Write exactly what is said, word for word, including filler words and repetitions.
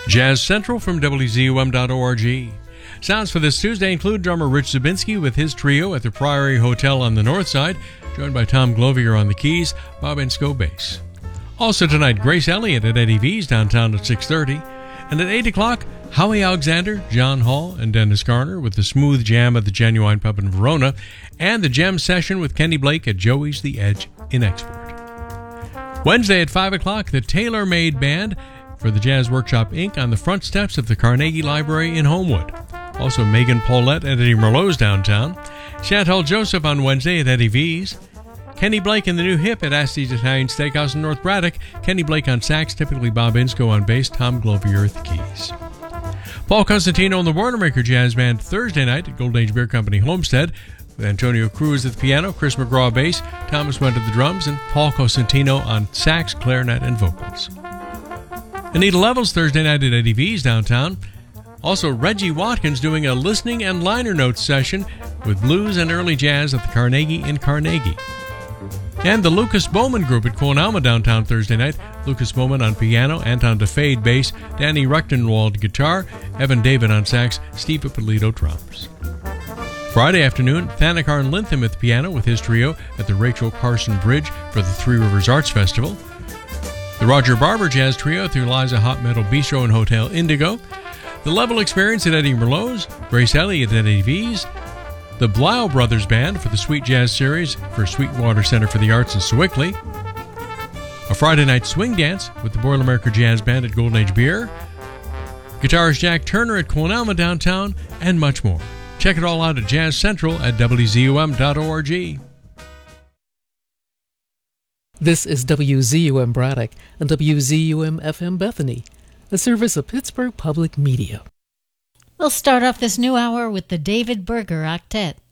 Jazz Central from W Z U M dot org. Sounds for this Tuesday include drummer Rich Zabinski with his trio at the Priory Hotel on the north side, joined by Tom Glovier on the keys, Bob Ensko bass. Also tonight, Grace Elliott at Eddie V's downtown at six thirty. And at eight o'clock, Howie Alexander, John Hall, and Dennis Garner with the Smooth Jam at the Genuine Pub in Verona, and the Gem Session with Kenny Blake at Joey's The Edge in Export. Wednesday at five o'clock, the Tailor Made Band for the Jazz Workshop Incorporated on the front steps of the Carnegie Library in Homewood. Also, Megan Paulette at Eddie Merlot's downtown. Chantal Joseph on Wednesday at Eddie V's. Kenny Blake and the New Hip at Asti's Italian Steakhouse in North Braddock. Kenny Blake on sax, typically Bob Ensko on bass, Tom Glovier at the keys. Paul Constantino and the Boilermaker Jazz Band Thursday night at Golden Age Beer Company Homestead, with Antonio Cruz at the piano, Chris McGraw bass, Thomas Went at the drums, and Paul Costantino on sax, clarinet, and vocals. Anita Levels Thursday night at Eddie V's downtown. Also, Reggie Watkins doing a listening and liner notes session with blues and early jazz at the Carnegie in Carnegie. And the Lucas Bowman Group at Quonalma downtown Thursday night. Lucas Bowman on piano, Anton DeFade bass, Danny Rechtenwald guitar, Evan David on sax, Steve Ippolito drums. Friday afternoon, Thanakarn Lintham at the piano with his trio at the Rachel Carson Bridge for the Three Rivers Arts Festival. The Roger Barber Jazz Trio at the Eliza Hot Metal Bistro and Hotel Indigo. The Level Experience at Eddie Merlot's, Grace Elliott at Eddie V's. The Blau Brothers Band for the Sweet Jazz Series for Sweetwater Center for the Arts in Sewickley. A Friday night swing dance with the Boilermaker Jazz Band at Golden Age Beer. Guitarist Jack Turner at Quonalma downtown, and much more. Check it all out at Jazz Central at W Z U M dot org. This is W Z U M Braddock and W Z U M F M Bethany, a service of Pittsburgh Public Media. We'll start off this new hour with the David Berger Octet.